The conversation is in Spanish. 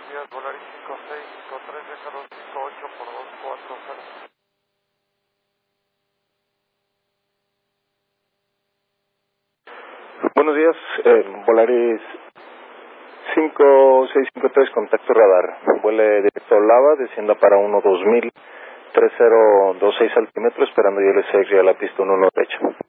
buenos días, Volaris 5653, deja 258 por 240. Buenos días, Volaris 5653, contacto radar. Vuele directo a Lava, descienda para 12000, 3026 altímetro, esperando yo le seguir a la pista 1 derecha.